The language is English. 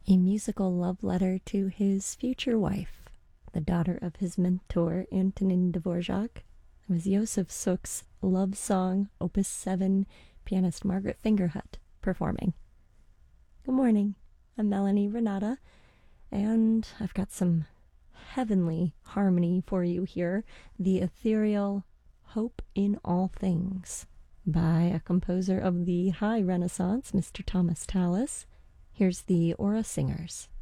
a musical love letter to his future wife, the daughter of his mentor, Antonin Dvorak. It was Josef Suk's love song, Opus 7, pianist Margaret Fingerhut performing. Good morning, I'm Melanie Renata, and I've got some heavenly harmony for you here, the ethereal Hope in All Things by a composer of the High Renaissance, Mr. Thomas Tallis. Here's the Aura Singers.